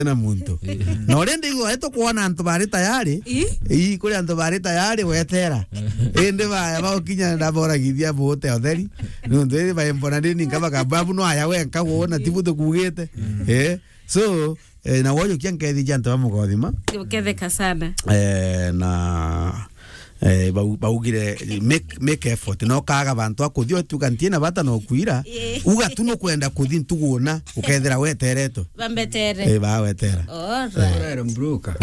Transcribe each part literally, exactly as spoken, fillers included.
na muntu na orende igo eto kuona antu bari tayari ii kuri antu bari tayari wetera ende ba ba okinya na bora githia bote otheri no ndere ba mbona ni ngaba kababu no aya wenka wona tibuto kugete eh so eh, na woyo kyanke janto bamugothima uketheka sana eh na eh baugire make make effort no kaga bantu akuthio tu kantina bata no kuira uga tu no kwenda kuthi ntuguna ukethera wetereto bambetere eh ba wetera ora mbruka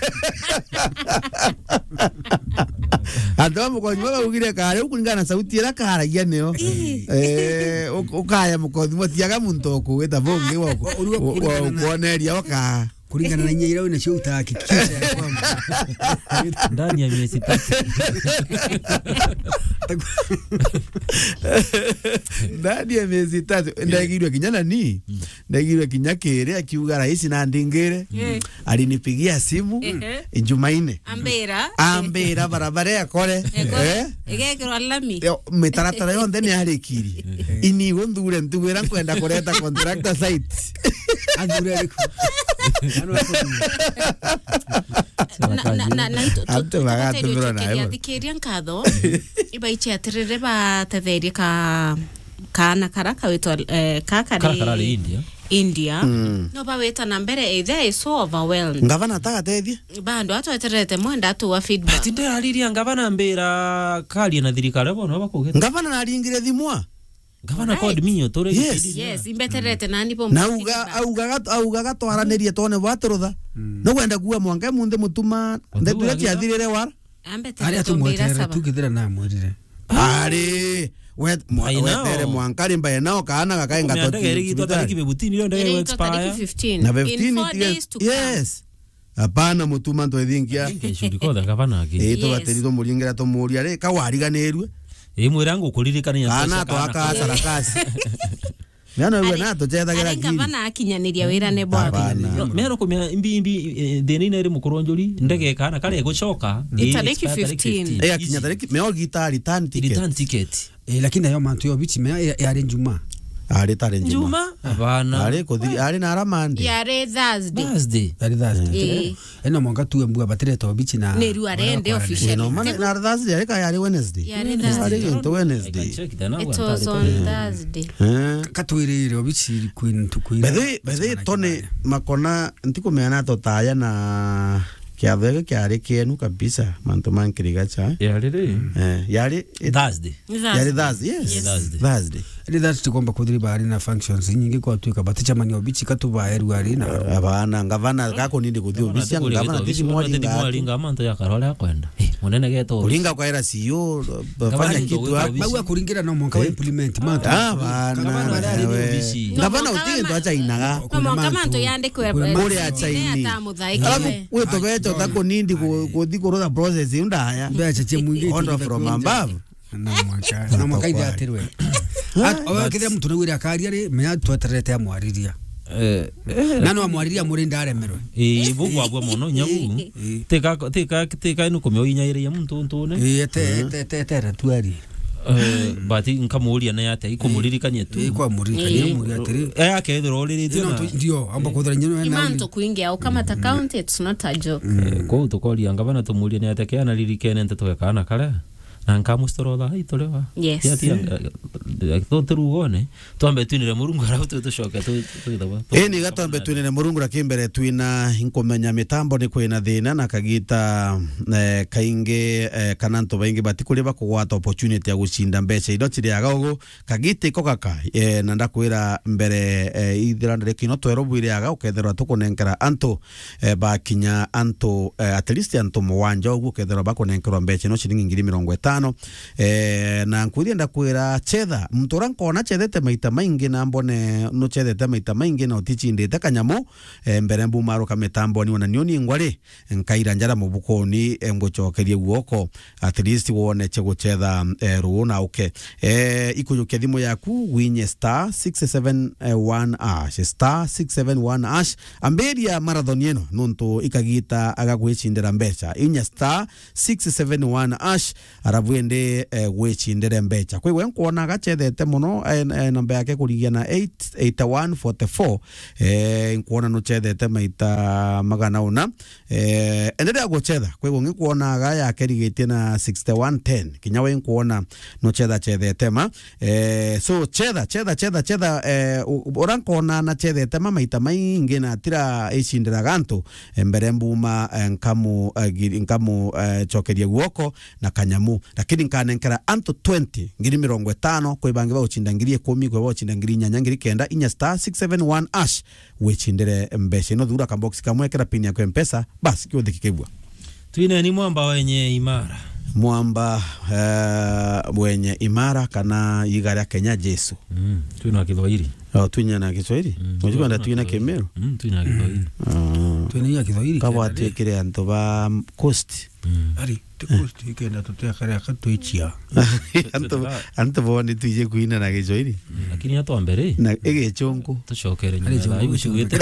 ando mukonywa baugire kare ukulingana sauti era kara yeneo eh ukaya mukothimo tiaga muntu okuweta bonge wako kuoneria waka kulingana na nyeira una show utahakikisha kwamba ndani ya miezi tatu ndani ya miezi tatu ndagirwe kinyana ni ndagirwe kinyakere akiuga rais na ndingire alinipigia simu Jumaine ambera ambera barabara ya kore eh egekero lami metaratara yonde ni harikiri ini wondure ndugera kwenda kureta contractor site andure ariko na na ante bagatumira nayo dikeria nkatho ibaiche atirire ba tetheria ka kana karaka witwa kaka ni India India no ba weta na mbere they is so overwhelmed ngavana tagatethie bando atu eterete mwenda atu wa feedback tinde aliria ngavana mbera kali na thirikari bono bakugeta ngavana na ringire thimwa gavana code minyo tore yes yes imbeterete nani bo nauga auga auga gatwaranirie tone bwaturutha no wenda kuwa mwange munde mutuma ndetire kiathirire war ambeterete tumbira saba tukithira na mwirire ari wet mwetere mwankari mbaye nao kana gakae ngato ndegere tariki bebutini ndio ndege expire na fifteen yes apana mutuma ndo ethingia keshudikoda gavana agi eto baterito muringira to muria re kawariganirwe e mwiranga kuririkana ya ana to akasa rakasi Nano we na to jetha gira ki ngavana akinyaniria wira ne bwa mero kumya imbi imbi deni na ri mukoronjori ndege kana kale gucoka tariki fifteen eh akinya tariki meo gita return ticket return ticket eh lakini ayo mantu yo bichi me yari njuma ari tare njuma njuma abana ari kuthi ari na ramandi yari thursday thursday yari thursday eno monga tu embu abatire to bichi na ne ru arende officially no man na thursday ari ka yari wednesday yari thursday to wednesday it was on thursday eh katwirire obichi queen to queen bethe bethe tone makona ntiko meana to taya na kiavega kiari kienu kabisa manto mankirigacha yari eh yari thursday yari thursday yes thursday ni that tukomba kudiri bari na functions nyingi kwa tuika baticha mani obichi katuba eru ari na abana ngavana kako nindi kuthi obichi ngavana tisi mwali ngalinga manto ya karola kwenda munene geto kulinga kwa era C E O fanya kitu hapo bawa kuringira no monka implement manto abana ngavana utige ndo acha inaga monka manto yande kwa muri acha ini alafu weto becho tako nindi kuthi kuroda process undaya becha che mwingi order from above na mwaka na mwaka ide atirwe awa kithia mtu nawira akaria ri menya tweterete amwariria eh nano amwariria muri ndaremerwe eh bugu abwa mono nyagu teka teka teka inu komyo inyaire muntu ntune eh te te te te tuari eh bati nkamuria na yate ikumulirikanye tu eh kwa muririkanye muri atiri eh akethero riritie na ndio amba kuthira nyino na manto kuingia au kama account it's not a joke ko tukoria ngabana tumuria na yate kana lirikene nteto kana kale na nkamustoroda itolewa yes to turugone twambe twinire murungu ara tutoshoka tu tuitaba eh ni gatombe twinire murungu rakimbere twina inkomenya mitambo ni kwina thina na kagita eh, kainge eh, kananto baingi batikuri bakugwata opportunity ya gucinda mbeca ido chiriaga ugu kagite iko kaka eh, na ndakwira mbere eh, ithirandire kino twero bwiriaga uketherwa tukunenkera anto eh, bakinya anto eh, at least anto muwanja ugu uketherwa bakunenkerwa mbeca no shilingi ngiri mirongo itano eh na nkuthia ndakwira chetha mtura nkona chethete maita maingi na mbone no chethete maita maingi na utichindite kanyamu eh, mbere mbu maro kametambo ni ona nioni ngwari nkaira njara mubukoni ngochokerie guoko at least wone chego chetha eh, ruona okay eh ikuyuke thimo yaku winye star six seven one ash star six seven one ash amberia marathon yeno nuntu ikagita agagwicindira mbeca inya star six seven one ash arabu aravwende gwicindire mbecha kwi we nkuona gachethete muno namba yake kurigia na eight eight one four four eh nkuona no chethete maita magana una eh endelea guchetha kwi we nkuona ga yake rigitie na sixty one ten kinya we nkuona no chetha chethete ma eh so chetha chetha chetha chetha eh urankuona na chethete ma maita maingi na tira icindira gantu mbere mbuma nkamu nkamu chokeria guoko na kanyamu lakini nkanenkera anto twenty ngiri mirongo itano kwe bangi ba uchinda ngiri kumi kwe ba uchinda ngiri nyanya ngiri kenda inya star six seven one ash wechindere mbeshe no dhura kambox kamwekera pini ya mpesa basi kio dhikikebwa tuine ni mwamba wenye imara mwamba uh, wenye imara kana igara Kenya Jesu mm tuina Kiswahili oh tuina na Kiswahili mujua nda tuina Kemero mm tuina Kiswahili tuina Kiswahili kabo atekere anto ba coast ari coast ikenda tutekare akatwichia anto anto boni tuje kuina na Kiswahili lakini ato mbere na ege chongo tuchokere nyina ibu shugete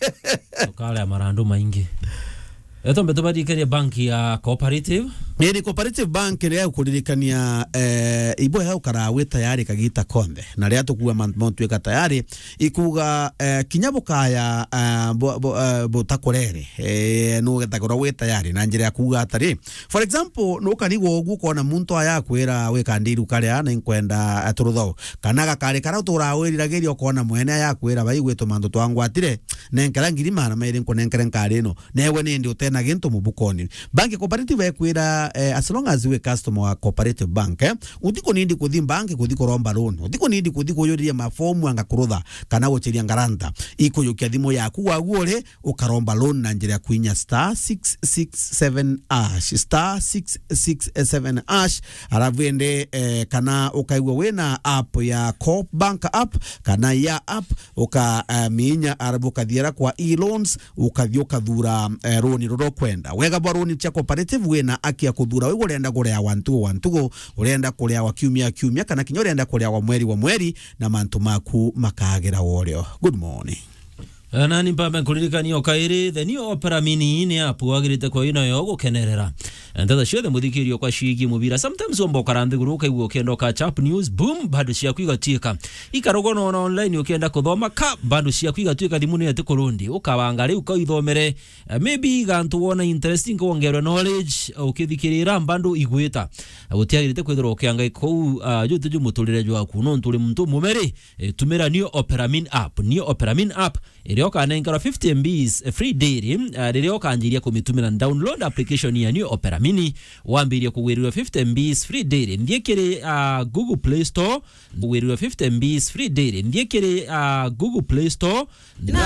tukale amarando maingi eto mbeto badikania banki ya cooperative Neri cooperative bank ni ya kuririkania eh ibo ya ukarawe tayari kagita konde na ria tukuwa mantu eka tayari ikuga eh, kinyabo ya uh, bo, bo, uh, bo takorere eh no getakora we tayari na njira ya kuga atari for example no kanigo ogu kona muntu aya kwera we kandiru kare ana inkwenda aturutho kanaga kare kara turawiriragerio kona mwene ya kwera baigweto mandu twangwatire nenkera ngiri mana mere nkonenkera nkare no newe nindi utena gintu mubukoni banki cooperative ekwira eh, as long as we customer wa cooperative bank eh, utiko nindi kuthi bank kuthi koromba loan utiko nindi kuthi kuyoria mafomu anga kurutha kana guchiria ngaranta iko yukia thimo yaku wagure ukaromba loan na njira ya kuinya star six six seven ash star six six seven ash aravende eh, kana ukaigwa wena app ya Coop Bank app kana ya app uka uh, minya arabuka thiera kwa e-loans ukathioka thura uh, roni roro kwenda wega baroni cha cooperative wena akia kuthura we urenda kurea wantu wantu urenda kurea wa kiumia kiumia kana kinyo urenda kurea wa mweri wa mweri na mantu maku makagera worio. Good morning. Nani mpambe kuririkani okairi the new opera mini ine apu agirite kwa ina yo gukenerera ndada shode muthikirio kwa shigi mubira sometimes ombo karande guruka igwo ukenda ka chap news boom bado cia kwigatika ikarogono na online ukenda kuthoma ka bado cia kwigatika thimuni ate kurundi ukabanga riu ka ithomere uh, maybe gantu wona interesting kuongerwa knowledge ukithikirira bando igwita gutiagirite kwithira ukianga ko uh, jutu ju muturire jwa kuno nturi muntu mumeri e, tumira new opera min app new opera min app Rioka anaingara fifty megabytes free daily uh, Rioka anjiria kumitumira download application ya new opera mini wambiria kugwirira fifty megabytes free daily ndiekere uh, Google Play Store kugwirira fifty megabytes free daily ndiekere uh, Google Play Store